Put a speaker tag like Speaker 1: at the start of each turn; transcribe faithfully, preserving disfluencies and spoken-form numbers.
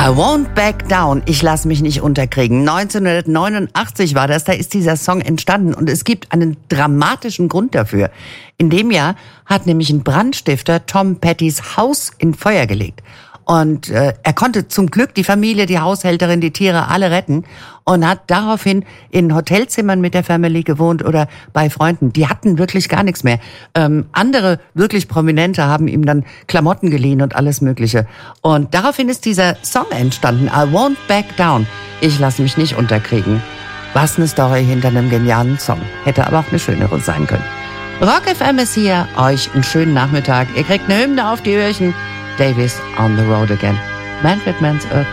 Speaker 1: I won't back down. Ich lasse mich nicht unterkriegen. neunzehnhundertneunundachtzig war das, da ist dieser Song entstanden und es gibt einen dramatischen Grund dafür. In dem Jahr hat nämlich ein Brandstifter Tom Pettys Haus in Feuer gelegt. Und äh, er konnte zum Glück die Familie, die Haushälterin, die Tiere alle retten und hat daraufhin in Hotelzimmern mit der Family gewohnt oder bei Freunden. Die hatten wirklich gar nichts mehr. Ähm, andere wirklich Prominente haben ihm dann Klamotten geliehen und alles Mögliche. Und daraufhin ist dieser Song entstanden, I won't back down. Ich lasse mich nicht unterkriegen. Was eine Story hinter einem genialen Song. Hätte aber auch eine schönere sein können. Rock F M ist hier. Euch einen schönen Nachmittag. Ihr kriegt eine Hymne auf die Öhrchen. Davis on the road again. Manfred Mann's Earth